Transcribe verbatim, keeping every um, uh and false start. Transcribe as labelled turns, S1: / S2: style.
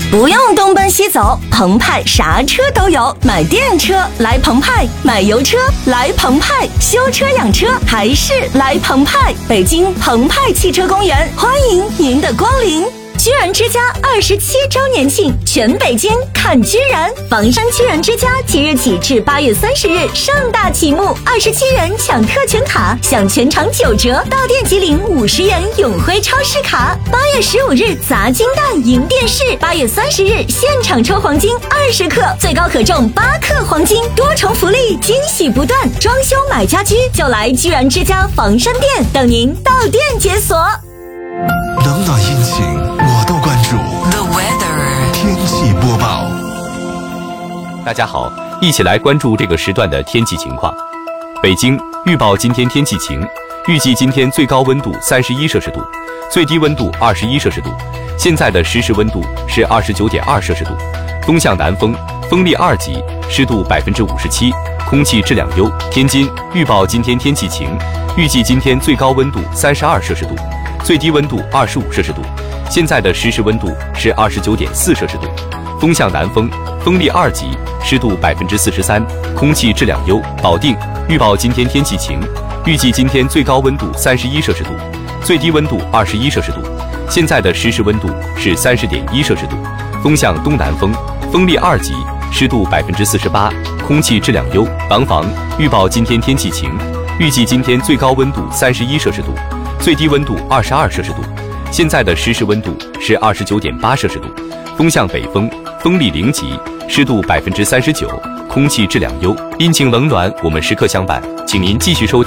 S1: 不用东奔西走，澎湃啥车都有。买电车来澎湃，买油车来澎湃，修车养车还是来澎湃。北京澎湃汽车公园欢迎您的光临。居然之家二十七周年庆，全北京看居然！房山居然之家即日起至八月三十日盛大启幕，二十七元抢特权卡，享全场九折，到店即领五十元永辉超市卡。八月十五日砸金蛋赢电视，八月三十日现场抽黄金二十克，最高可中八克黄金，多重福利，惊喜不断。装修买家居就来居然之家房山店，等您到店解锁。
S2: 冷暖阴晴我都关注。
S3: The weather
S2: 天气播报。
S4: 大家好，一起来关注这个时段的天气情况。北京预报今天天气晴，预计今天最高温度三十一摄氏度，最低温度二十一摄氏度。现在的实时温度是二十九点二摄氏度，东向南风，风力二级，湿度百分之五十七，空气质量优。天津预报今天天气晴，预计今天最高温度三十二摄氏度，最低温度二十五摄氏度。现在的实时温度是二十九点四摄氏度，风向南风，风力二级，湿度百分之四十三，空气质量优。保定预报今天天气晴，预计今天最高温度三十一摄氏度，最低温度二十一摄氏度。现在的实时温度是三十点一摄氏度，风向东南风，风力二级，湿度百分之四十八，空气质量优。廊坊预报今天天气晴，预计今天最高温度三十一摄氏度，最低温度二十二摄氏度。现在的实时温度是二十九点八摄氏度，风向北风，风力零级，湿度百分之三十九，空气质量优。阴晴冷暖，我们时刻相伴，请您继续收听。